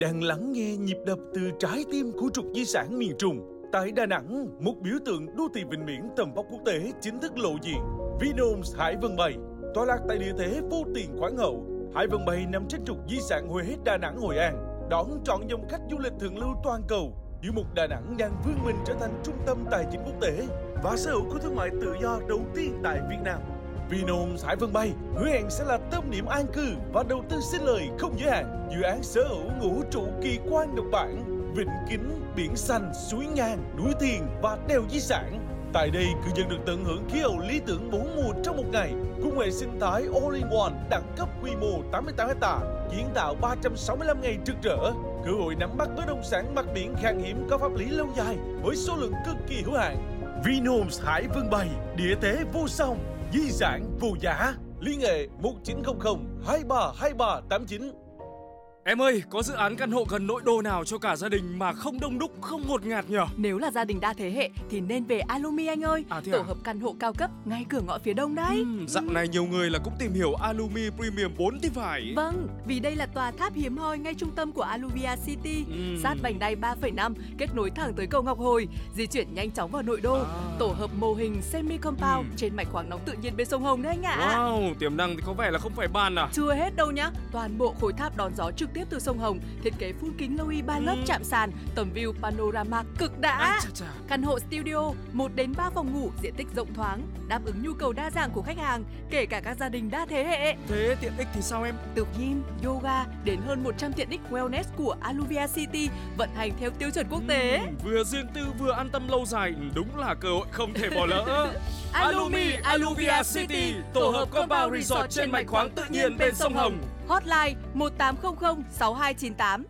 đang lắng nghe nhịp đập từ trái tim của trục di sản miền Trung. Tại Đà Nẵng, một biểu tượng đô thị vịnh biển tầm vóc quốc tế chính thức lộ diện. Vinhomes Hải Vân Bay, tọa lạc tại địa thế vô tiền khoáng hậu. Hải Vân Bay nằm trên trục di sản Huế, Đà Nẵng, Hội An, đón trọn dòng khách du lịch thượng lưu toàn cầu. Giữa một Đà Nẵng đang vươn mình trở thành trung tâm tài chính quốc tế và sở hữu của thương mại tự do đầu tiên tại Việt Nam. Vinhomes Hải Vân Bay hứa hẹn sẽ là tâm điểm an cư và đầu tư sinh lời không giới hạn. Dự án sở hữu ngũ trụ kỳ quan độc bản, vịnh kính, biển xanh, suối ngang, núi thiền và đèo di sản. Tại đây, cư dân được tận hưởng khí hậu lý tưởng 4 mùa trong một ngày, cùng hệ sinh thái all-in-one đẳng cấp quy mô 88 ha, kiến tạo 365 ngày trực rỡ, cơ hội nắm bắt bất động sản mặt biển khan hiếm có pháp lý lâu dài với số lượng cực kỳ hữu hạn. Vinhomes Hải Vân Bay, địa thế vô song, di sản vô giá. Liên hệ 1900 232389. Em ơi, có dự án căn hộ gần nội đô nào cho cả gia đình mà không đông đúc, không ngột ngạt nhỉ? Nếu là gia đình đa thế hệ thì nên về Alumi anh ơi. Tổ hợp căn hộ cao cấp ngay cửa ngõ phía đông đấy. Dạo này nhiều người là cũng tìm hiểu Alumi Premium 4 thì phải. Vâng, vì đây là tòa tháp hiếm hoi ngay trung tâm của Aluvia City, sát vành đai 3,5, kết nối thẳng tới cầu Ngọc Hồi, di chuyển nhanh chóng vào nội đô. Tổ hợp mô hình semi compound trên mạch khoáng nóng tự nhiên bên sông Hồng đấy anh ạ. Wow, tiềm năng thì có vẻ là không phải bàn à? Chưa hết đâu nhá. Toàn bộ khối tháp đón gió trực tiếp từ sông Hồng, thiết kế phun kính Loui 3 lớp chạm sàn, tầm view panorama cực đã. Căn hộ studio 1 đến 3 phòng ngủ, diện tích rộng thoáng, đáp ứng nhu cầu đa dạng của khách hàng, kể cả các gia đình đa thế hệ. Thế tiện ích thì sao em? Từ gym, yoga đến hơn 100 tiện ích wellness của Aluvia City vận hành theo tiêu chuẩn quốc tế. Vừa riêng tư vừa an tâm lâu dài, đúng là cơ hội không thể bỏ lỡ. Alumi Aluvia City, tổ hợp compound resort trên mạch khoáng tự nhiên bên sông Hồng. Hotline 1800 6298.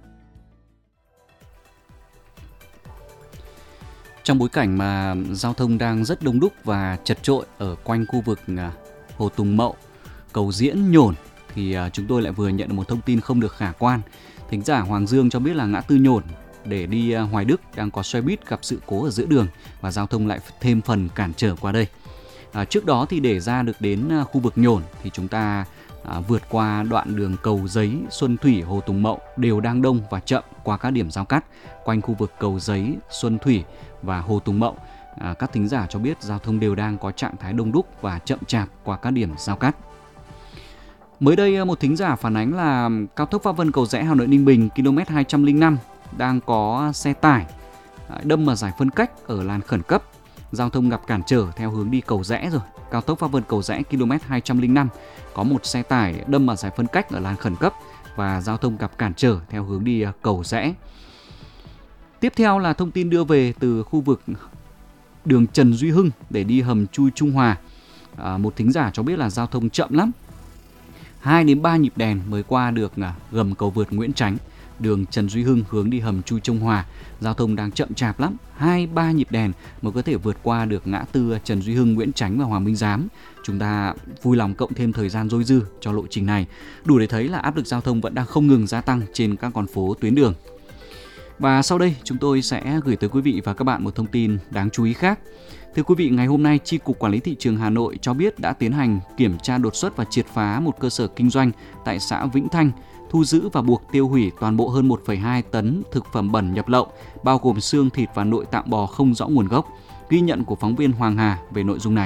Trong bối cảnh mà giao thông đang rất đông đúc và chật chội ở quanh khu vực Hồ Tùng Mậu, Cầu Diễn, Nhổn, thì chúng tôi lại vừa nhận được một thông tin không được khả quan. Thính giả Hoàng Dương cho biết là ngã tư Nhổn để đi Hoài Đức đang có xe buýt gặp sự cố ở giữa đường và giao thông lại thêm phần cản trở qua đây. Trước đó thì để ra được đến khu vực Nhổn thì chúng ta vượt qua đoạn đường Cầu Giấy, Xuân Thủy, Hồ Tùng Mậu đều đang đông và chậm qua các điểm giao cắt quanh khu vực Cầu Giấy, Xuân Thủy và Hồ Tùng Mậu. Các thính giả cho biết giao thông đều đang có trạng thái đông đúc và chậm chạp qua các điểm giao cắt. Mới đây một thính giả phản ánh là cao tốc Pháp Vân Cầu Giẽ Hà Nội Ninh Bình km 205 đang có xe tải đâm vào giải phân cách ở làn khẩn cấp. Giao thông gặp cản trở theo hướng đi Cầu Giẽ rồi. Cao tốc Pháp Vân Cầu Giẽ km 205 có một xe tải đâm vào giải phân cách ở làn khẩn cấp và giao thông gặp cản trở theo hướng đi Cầu Giẽ. Tiếp theo là thông tin đưa về từ khu vực đường Trần Duy Hưng để đi hầm chui Trung Hòa. Một thính giả cho biết là giao thông chậm lắm. 2 đến 3 nhịp đèn mới qua được gầm cầu vượt Nguyễn Chánh. Đường Trần Duy Hưng hướng đi hầm chui Trung Hòa, giao thông đang chậm chạp lắm, 2-3 nhịp đèn mới có thể vượt qua được ngã tư Trần Duy Hưng, Nguyễn Chánh và Hoàng Minh Giám. Chúng ta vui lòng cộng thêm thời gian dôi dư cho lộ trình này, đủ để thấy là áp lực giao thông vẫn đang không ngừng gia tăng trên các con phố tuyến đường. Và sau đây chúng tôi sẽ gửi tới quý vị và các bạn một thông tin đáng chú ý khác. Thưa quý vị, ngày hôm nay, Chi cục Quản lý Thị trường Hà Nội cho biết đã tiến hành kiểm tra đột xuất và triệt phá một cơ sở kinh doanh tại xã Vĩnh Thanh, thu giữ và buộc tiêu hủy toàn bộ hơn 1,2 tấn thực phẩm bẩn nhập lậu, bao gồm xương, thịt và nội tạng bò không rõ nguồn gốc. Ghi nhận của phóng viên Hoàng Hà về nội dung này.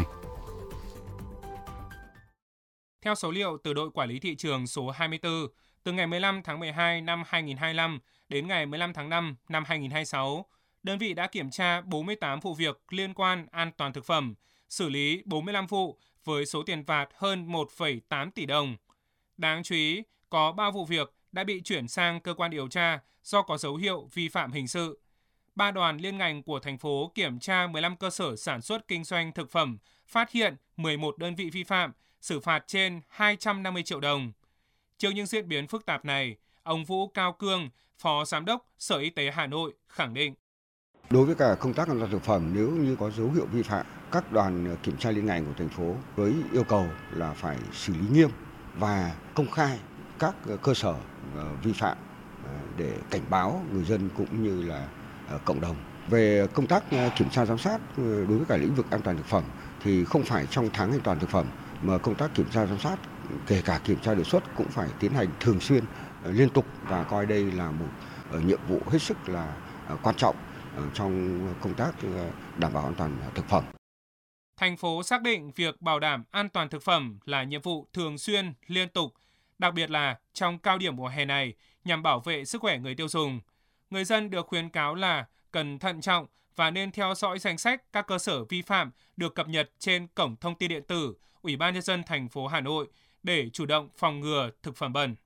Theo số liệu từ đội Quản lý Thị trường số 24, từ ngày 15 tháng 12 năm 2025 đến ngày 15 tháng 5 năm 2026, đơn vị đã kiểm tra 48 vụ việc liên quan an toàn thực phẩm, xử lý 45 vụ với số tiền phạt hơn 1,8 tỷ đồng. Đáng chú ý, có 3 vụ việc đã bị chuyển sang cơ quan điều tra do có dấu hiệu vi phạm hình sự. 3 đoàn liên ngành của thành phố kiểm tra 15 cơ sở sản xuất kinh doanh thực phẩm, phát hiện 11 đơn vị vi phạm, xử phạt trên 250 triệu đồng. Trước những diễn biến phức tạp này, ông Vũ Cao Cương, Phó Giám đốc Sở Y tế Hà Nội khẳng định. Đối với cả công tác an toàn thực phẩm, nếu như có dấu hiệu vi phạm, các đoàn kiểm tra liên ngành của thành phố với yêu cầu là phải xử lý nghiêm và công khai các cơ sở vi phạm để cảnh báo người dân cũng như là cộng đồng. Về công tác kiểm tra giám sát đối với cả lĩnh vực an toàn thực phẩm thì không phải trong tháng an toàn thực phẩm mà công tác kiểm tra giám sát kể cả kiểm tra đột xuất cũng phải tiến hành thường xuyên, liên tục và coi đây là một nhiệm vụ hết sức là quan trọng trong công tác đảm bảo an toàn thực phẩm. Thành phố xác định việc bảo đảm an toàn thực phẩm là nhiệm vụ thường xuyên, liên tục, đặc biệt là trong cao điểm mùa hè này nhằm bảo vệ sức khỏe người tiêu dùng. Người dân được khuyến cáo là cần thận trọng và nên theo dõi danh sách các cơ sở vi phạm được cập nhật trên cổng thông tin điện tử Ủy ban Nhân dân thành phố Hà Nội để chủ động phòng ngừa thực phẩm bẩn.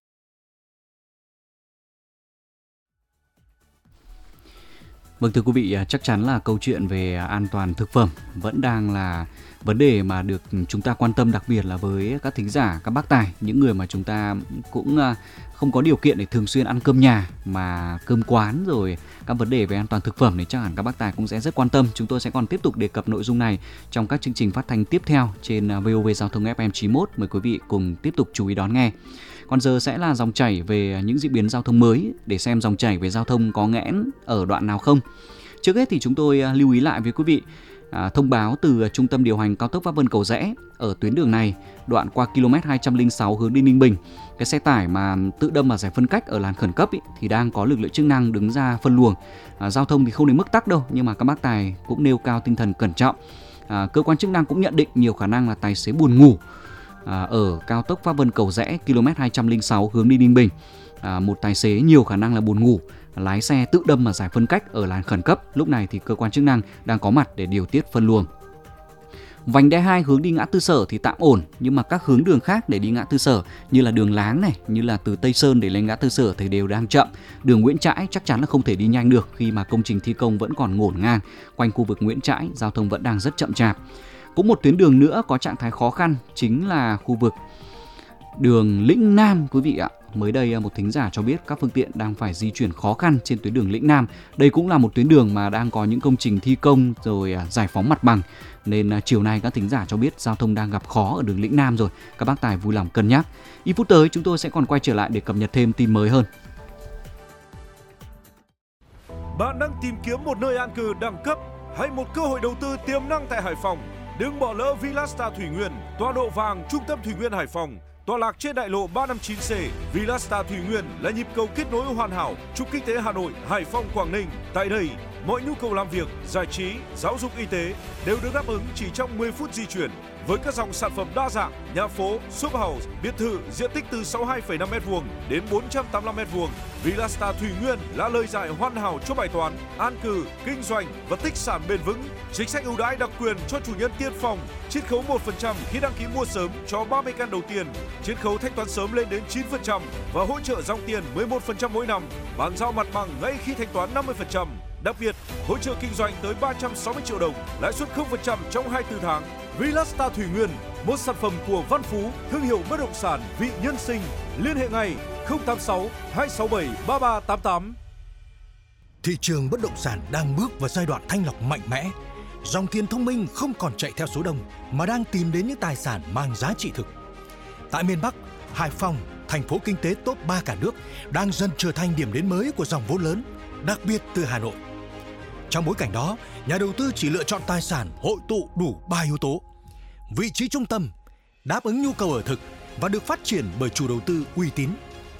Vâng, thưa quý vị, chắc chắn là câu chuyện về an toàn thực phẩm vẫn đang là vấn đề mà được chúng ta quan tâm, đặc biệt là với các thính giả, các bác tài, những người mà chúng ta cũng không có điều kiện để thường xuyên ăn cơm nhà mà cơm quán, rồi các vấn đề về an toàn thực phẩm thì chắc hẳn các bác tài cũng sẽ rất quan tâm. Chúng tôi sẽ còn tiếp tục đề cập nội dung này trong các chương trình phát thanh tiếp theo trên VOV Giao thông FM 91. Mời quý vị cùng tiếp tục chú ý đón nghe. Còn giờ sẽ là dòng chảy về những diễn biến giao thông mới, để xem dòng chảy về giao thông có nghẽn ở đoạn nào không. Trước hết thì chúng tôi lưu ý lại với quý vị thông báo từ Trung tâm điều hành cao tốc Pháp Vân Cầu Giẽ. Ở tuyến đường này, đoạn qua km 206 hướng đi Ninh Bình, cái xe tải mà tự đâm vào giải phân cách ở làn khẩn cấp thì đang có lực lượng chức năng đứng ra phân luồng. Giao thông thì không đến mức tắc đâu, nhưng mà các bác tài cũng nêu cao tinh thần cẩn trọng. Cơ quan chức năng cũng nhận định nhiều khả năng là tài xế buồn ngủ ở cao tốc Pháp Vân Cầu Giẽ km 206 hướng đi Ninh Bình. Một tài xế nhiều khả năng là buồn ngủ, lái xe tự đâm vào giải phân cách ở làn khẩn cấp. Lúc này thì cơ quan chức năng đang có mặt để điều tiết phân luồng. Vành đai 2 hướng đi ngã tư Sở thì tạm ổn, nhưng mà các hướng đường khác để đi ngã tư Sở như là đường Láng này, như là từ Tây Sơn để lên ngã tư Sở thì đều đang chậm. Đường Nguyễn Trãi chắc chắn là không thể đi nhanh được khi mà công trình thi công vẫn còn ngổn ngang quanh khu vực Nguyễn Trãi, giao thông vẫn đang rất chậm chạp. Cũng một tuyến đường nữa có trạng thái khó khăn chính là khu vực đường Lĩnh Nam quý vị ạ. Mới đây một thính giả cho biết các phương tiện đang phải di chuyển khó khăn trên tuyến đường Lĩnh Nam. Đây cũng là một tuyến đường mà đang có những công trình thi công rồi giải phóng mặt bằng, nên chiều nay các thính giả cho biết giao thông đang gặp khó ở đường Lĩnh Nam rồi. Các bác tài vui lòng cân nhắc. Ít phút tới chúng tôi sẽ còn quay trở lại để cập nhật thêm tin mới hơn. Bạn đang tìm kiếm một nơi an cư đẳng cấp hay một cơ hội đầu tư tiềm năng tại Hải Phòng? Đừng bỏ lỡ Villastar Thủy Nguyên, tọa độ vàng trung tâm Thủy Nguyên Hải Phòng. Tọa lạc trên đại lộ 359C, Villastar Thủy Nguyên là nhịp cầu kết nối hoàn hảo trục kinh tế Hà Nội, Hải Phòng, Quảng Ninh. Tại đây, mọi nhu cầu làm việc, giải trí, giáo dục, y tế đều được đáp ứng chỉ trong 10 phút di chuyển. Với các dòng sản phẩm đa dạng, nhà phố, shop house, biệt thự diện tích từ 62,5 m² đến 485 m², Villastar Thủy Nguyên là lời giải hoàn hảo cho bài toán an cư, kinh doanh và tích sản bền vững. Chính sách ưu đãi đặc quyền cho chủ nhân tiên phong, chiết khấu 1% khi đăng ký mua sớm cho 30 căn đầu tiên, chiết khấu thanh toán sớm lên đến 9% và hỗ trợ dòng tiền 11% mỗi năm, bàn giao mặt bằng ngay khi thanh toán 50%. Đặc biệt, hỗ trợ kinh doanh tới 360 triệu đồng, lãi suất 0% trong 24 tháng. Villastar Thủy Nguyên, một sản phẩm của Văn Phú, thương hiệu bất động sản vị nhân sinh. Liên hệ ngay 086 267 3388. Thị trường bất động sản đang bước vào giai đoạn thanh lọc mạnh mẽ. Dòng tiền thông minh không còn chạy theo số đông mà đang tìm đến những tài sản mang giá trị thực. Tại miền Bắc, Hải Phòng, thành phố kinh tế top 3 cả nước, đang dần trở thành điểm đến mới của dòng vốn lớn, đặc biệt từ Hà Nội. Trong bối cảnh đó, nhà đầu tư chỉ lựa chọn tài sản hội tụ đủ 3 yếu tố: vị trí trung tâm, đáp ứng nhu cầu ở thực và được phát triển bởi chủ đầu tư uy tín.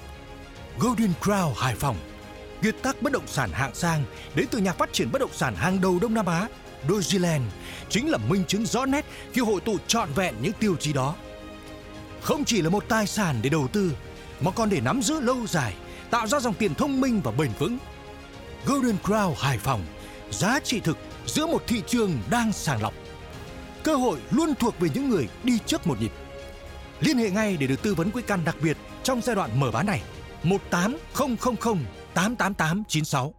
Golden Crown Hải Phòng, kiệt tác bất động sản hạng sang đến từ nhà phát triển bất động sản hàng đầu Đông Nam Á, Dogeland, chính là minh chứng rõ nét khi hội tụ trọn vẹn những tiêu chí đó. Không chỉ là một tài sản để đầu tư, mà còn để nắm giữ lâu dài, tạo ra dòng tiền thông minh và bền vững. Golden Crown Hải Phòng, giá trị thực giữa một thị trường đang sàng lọc. Cơ hội luôn thuộc về những người đi trước một nhịp. Liên hệ ngay để được tư vấn quỹ căn đặc biệt trong giai đoạn mở bán này. 18000 88896.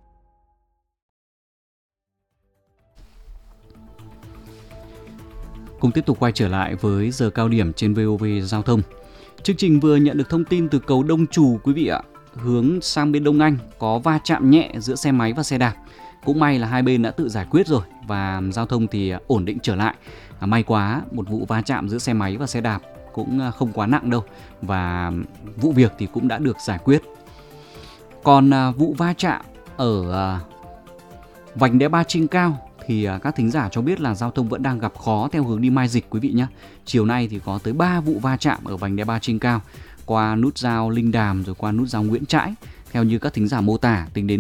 Cùng tiếp tục quay trở lại với giờ cao điểm trên VOV Giao thông. Chương trình vừa nhận được thông tin từ cầu Đông Trù quý vị ạ. Hướng sang bên Đông Anh có va chạm nhẹ giữa xe máy và xe đạp. Cũng may là hai bên đã tự giải quyết rồi và giao thông thì ổn định trở lại. May quá, một vụ va chạm giữa xe máy và xe đạp cũng không quá nặng đâu và vụ việc thì cũng đã được giải quyết. Còn vụ va chạm ở vành đai 3 trên cao thì các thính giả cho biết là giao thông vẫn đang gặp khó theo hướng đi Mai Dịch quý vị nhé. Chiều nay thì có tới 3 vụ va chạm ở vành đai 3 trên cao, qua nút giao Linh Đàm rồi qua nút giao Nguyễn Trãi. Theo như các thính giả mô tả, tính đến